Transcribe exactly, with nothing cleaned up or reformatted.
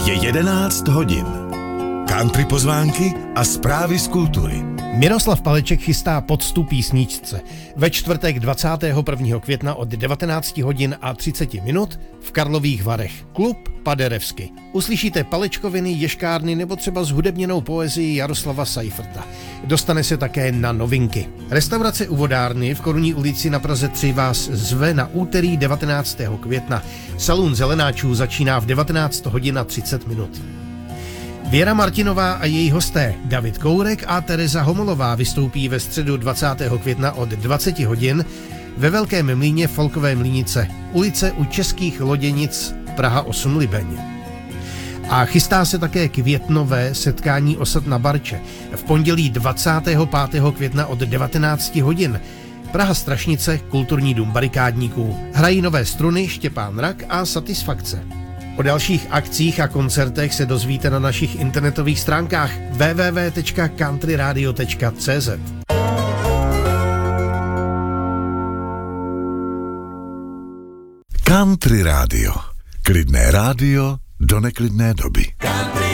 Je jedenáct hodin. Country pozvánky a zprávy z kultury. Miroslav Paleček chystá poctu písničce. Ve čtvrtek dvacátého prvního května od devatenáct hodin a třicet minut v Karlových Varech. Klub Paderewsky. Uslyšíte palečkoviny, ješkárny nebo třeba zhudebněnou poezii Jaroslava Seiferta. Dostane se také na novinky. Restaurace u Vodárny v Korunní ulici na Praze tři vás zve na úterý devatenáctého května. Salon zelenáčů začíná v devatenáct hodin a třicet minut. Věra Martinová a její hosté David Kourek a Tereza Homolová vystoupí ve středu dvacátého května od dvacet hodin ve Velkém mlýně Folkové Mlýnice, ulice u Českých Loděnic, Praha osm Libeň. A chystá se také květnové setkání osad na Barče v pondělí dvacátého pátého května od devatenáct hodin. Praha Strašnice, Kulturní dům barikádníků. Hrají nové struny Štěpán Rak a Satisfakce. O dalších akcích a koncertech se dozvíte na našich internetových stránkách w w w tečka country radio tečka c z. Country Radio. Klidné rádio do neklidné doby.